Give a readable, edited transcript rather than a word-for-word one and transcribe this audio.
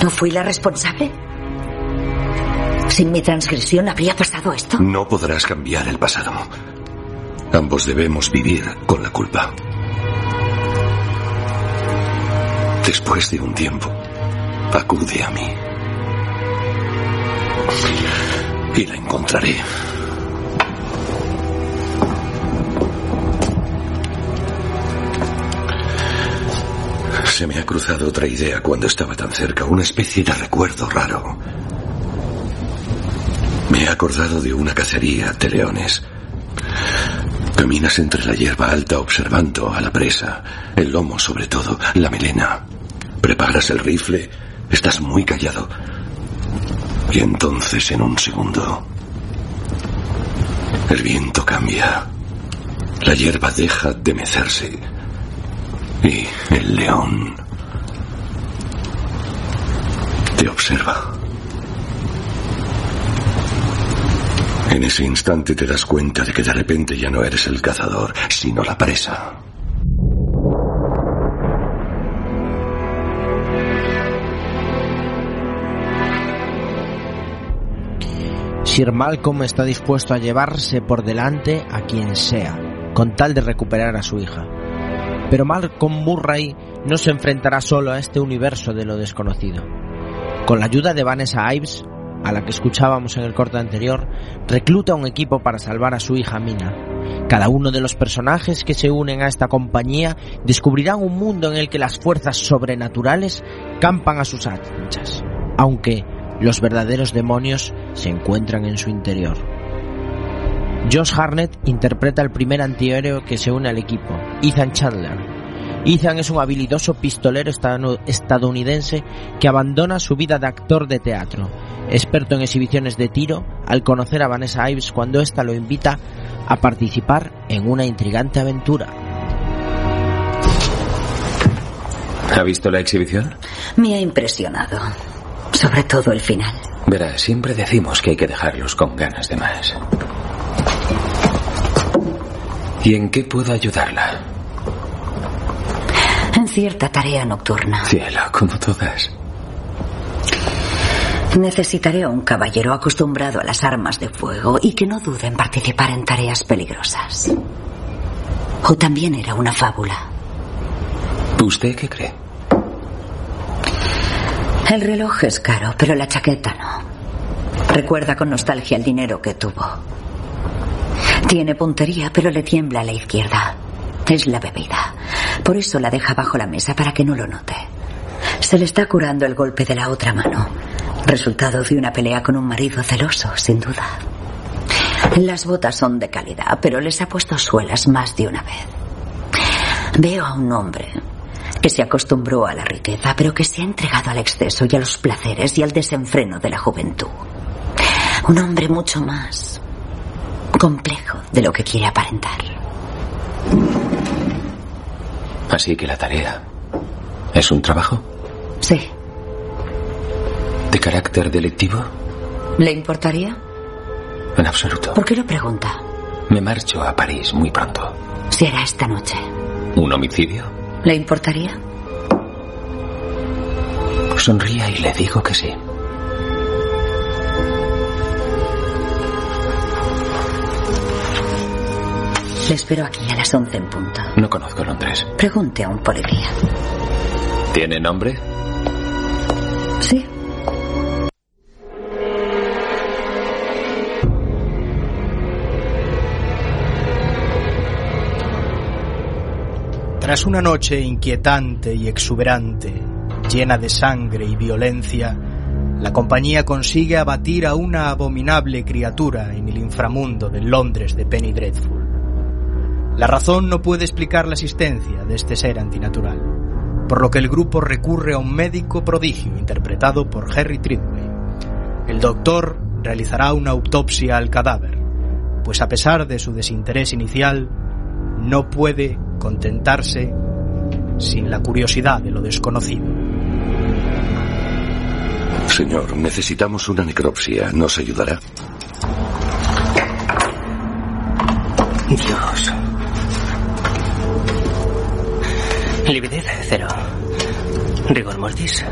¿No fui la responsable? ¿Sin mi transgresión habría pasado esto? No podrás cambiar el pasado. Ambos debemos vivir con la culpa. Después de un tiempo, acude a mí. Y la encontraré. Se me ha cruzado otra idea cuando estaba tan cerca, una especie de recuerdo raro. Me he acordado de una cacería de leones. Caminas entre la hierba alta observando a la presa, el lomo sobre todo, la melena. Preparas el rifle, estás muy callado. Y entonces, en un segundo, el viento cambia. La hierba deja de mecerse. Y el león te observa. En ese instante te das cuenta de que de repente ya no eres el cazador, sino la presa. Sir Malcolm está dispuesto a llevarse por delante a quien sea, con tal de recuperar a su hija. Pero Malcolm Murray no se enfrentará solo a este universo de lo desconocido. Con la ayuda de Vanessa Ives, a la que escuchábamos en el corte anterior, recluta un equipo para salvar a su hija Mina. Cada uno de los personajes que se unen a esta compañía descubrirán un mundo en el que las fuerzas sobrenaturales campan a sus anchas, aunque los verdaderos demonios se encuentran en su interior. Josh Hartnett interpreta al primer antihéroe que se une al equipo, Ethan Chandler. Ethan es un habilidoso pistolero estadounidense que abandona su vida de actor de teatro, experto en exhibiciones de tiro, al conocer a Vanessa Ives cuando ésta lo invita a participar en una intrigante aventura. ¿Ha visto la exhibición? Me ha impresionado, sobre todo el final. Verá, siempre decimos que hay que dejarlos con ganas de más. ¿Y en qué puedo ayudarla? En cierta tarea nocturna. Cielo, como todas. Necesitaré a un caballero acostumbrado a las armas de fuego y que no dude en participar en tareas peligrosas. ¿O también era una fábula? ¿Usted qué cree? El reloj es caro, pero la chaqueta no. Recuerda con nostalgia el dinero que tuvo. Tiene puntería, pero le tiembla a la izquierda. Es la bebida. Por eso la deja bajo la mesa para que no lo note. Se le está curando el golpe de la otra mano. Resultado de una pelea con un marido celoso, sin duda. Las botas son de calidad, pero les ha puesto suelas más de una vez. Veo a un hombre que se acostumbró a la riqueza, pero que se ha entregado al exceso y a los placeres y al desenfreno de la juventud. Un hombre mucho más complejo de lo que quiere aparentar. Así que la tarea es un trabajo. Sí. ¿De carácter delictivo? ¿Le importaría? En absoluto. ¿Por qué lo pregunta? Me marcho a París muy pronto. Será esta noche. ¿Un homicidio? ¿Le importaría? Sonría y le digo que sí. Le espero aquí a las 11 en punto. No conozco Londres. Pregunte a un policía. ¿Tiene nombre? Sí. Tras una noche inquietante y exuberante, llena de sangre y violencia, la compañía consigue abatir a una abominable criatura en el inframundo del Londres de Penny Dreadful. La razón no puede explicar la existencia de este ser antinatural, por lo que el grupo recurre a un médico prodigio interpretado por Harry Treadway. El doctor realizará una autopsia al cadáver, pues a pesar de su desinterés inicial, no puede contentarse sin la curiosidad de lo desconocido. Señor, necesitamos una necropsia. ¿Nos ayudará? Dios. Lividez 0. Rigor mortis